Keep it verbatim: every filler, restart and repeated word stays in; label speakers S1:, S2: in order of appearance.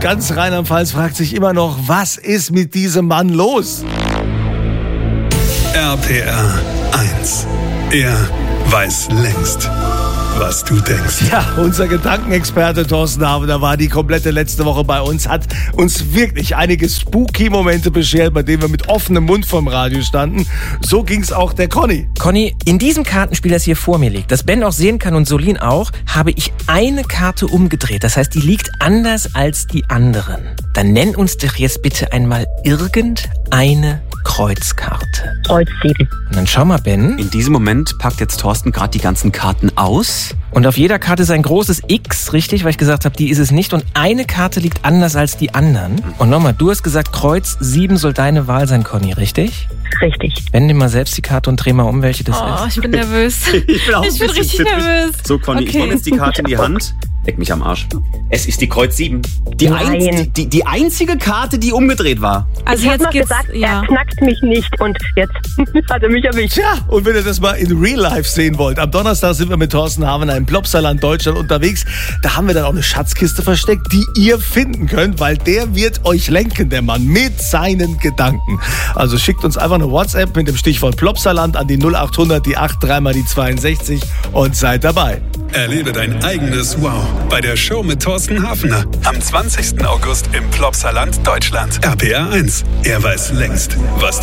S1: ganz Rheinland-Pfalz fragt sich immer noch, was ist mit diesem Mann los?
S2: R P R eins. Er weiß längst, was du denkst.
S1: Ja, unser Gedankenexperte Thorsten Havener war die komplette letzte Woche bei uns, hat uns wirklich einige spooky-Momente beschert, bei denen wir mit offenem Mund vorm Radio standen. So ging's auch der Conny.
S3: Conny, in diesem Kartenspiel, das hier vor mir liegt, das Ben auch sehen kann und Solin auch, habe ich eine Karte umgedreht. Das heißt, die liegt anders als die anderen. Dann nenn uns doch jetzt bitte einmal irgendeine Kreuzkarte.
S4: Kreuz sieben.
S3: Und dann schau mal, Ben.
S5: In diesem Moment packt jetzt Thorsten gerade die ganzen Karten aus.
S3: Und auf jeder Karte ist ein großes X, richtig? Weil ich gesagt habe, die ist es nicht. Und eine Karte liegt anders als die anderen. Und nochmal, du hast gesagt, Kreuz sieben soll deine Wahl sein, Conny, richtig?
S4: Richtig.
S3: Wende mal selbst die Karte und dreh mal um, welche das
S6: Oh,
S3: ist.
S6: ich bin nervös.
S5: Ich bin, auch
S6: Ich bin
S5: ein bisschen
S6: richtig
S5: zittrig.
S6: nervös.
S5: So, Conny, ich
S6: Okay.
S5: nehme jetzt die Karte in die Hand. Leck mich am Arsch. Es ist die Kreuz sieben. Die,
S4: Nein.
S5: einz- die, die einzige Karte, die umgedreht war.
S6: Also
S4: Ich habe
S6: jetzt
S4: noch
S6: geht's,
S4: gesagt,
S6: ja.
S4: er knackt mich nicht und jetzt hat er mich erwischt.
S1: Tja, und wenn ihr das mal in Real Life sehen wollt, am Donnerstag sind wir mit Thorsten Havener im Plopsaland Deutschland unterwegs. Da haben wir dann auch eine Schatzkiste versteckt, die ihr finden könnt, weil der wird euch lenken, der Mann, mit seinen Gedanken. Also schickt uns einfach eine WhatsApp mit dem Stichwort Plopsaland an die null acht hundert, die acht drei mal die zweiundsechzig und seid dabei.
S2: Erlebe dein eigenes Wow bei der Show mit Thorsten Havener am zwanzigsten August im Plopsaland Deutschland. R P R eins. Er weiß längst, was du